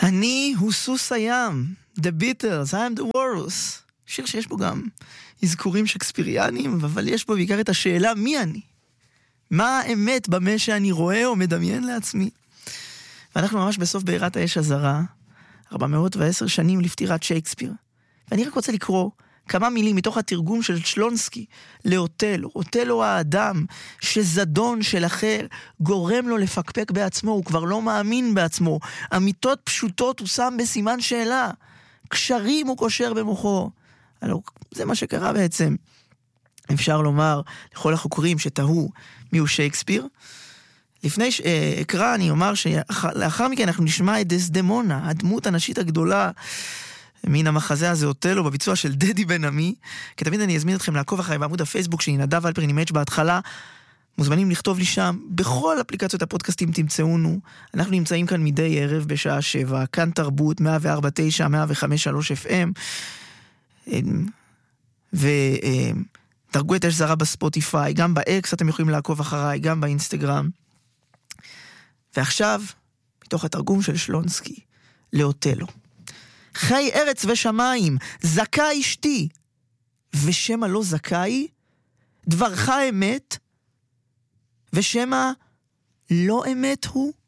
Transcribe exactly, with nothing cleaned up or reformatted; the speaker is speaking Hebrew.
אני הוא סוס הים, The Beatles, I am the Walrus. שיר שיש בו גם אזכורים שקספיריאנים, אבל יש בו בעיקר את השאלה מי אני? מה האמת במה שאני רואה או מדמיין לעצמי? ואנחנו ממש בסוף בעירת האש הזרה, ארבע מאות ועשר שנים לפטירת שייקספיר. ואני רק רוצה לקרוא כמה מילים מתוך התרגום של שלונסקי לאוטלו. אוטלו האדם שזדון של אחר גורם לו לפקפק בעצמו, הוא כבר לא מאמין בעצמו. אמיתות פשוטות הוא שם בסימן שאלה. קשרים הוא קושר במוחו. הלוא זה מה שקרה בעצם. אפשר לומר לכל החוקרים שתהו מיהו שייקספיר. לפני שאקרא אני אומר שלאחר מכן אנחנו נשמע את דסדמונה, הדמות הנשית הגדולה מן המחזה הזה אוטלו, בביצוע של דדי בן עמי. כתמיד אני אזמין אתכם לעקוב אחרי בעמוד הפייסבוק שלי, נדב אלפרין עם אץ' בהתחלה. מוזמנים לכתוב לי שם, בכל אפליקציות הפודקאסטים תמצאונו. אנחנו נמצאים כאן מדי ערב בשעה שבע, כאן תרבות, מאה וארבע נקודה תשע, מאה וחמש נקודה שלוש אף אם. ודרגו את אש זרה בספוטיפיי, גם באקס אתם יכולים לעקוב אחריי, גם באינסטגרם. ועכשיו, מתוך התרגום של שלונסקי, לאוטלו. חי ארץ ושמיים, זכאי אשתי, ושמה לא זכאי, דברך אמת, ושמה לא אמת הוא,